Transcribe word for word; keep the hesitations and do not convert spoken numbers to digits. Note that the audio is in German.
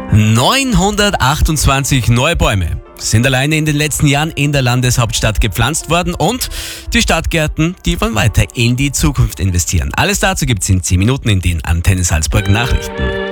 neunhundertachtundzwanzig neue Bäume sind alleine in den letzten Jahren in der Landeshauptstadt gepflanzt worden und die Stadtgärten, die wollen weiter in die Zukunft investieren. Alles dazu gibt's in zehn Minuten in den Antenne Salzburg Nachrichten.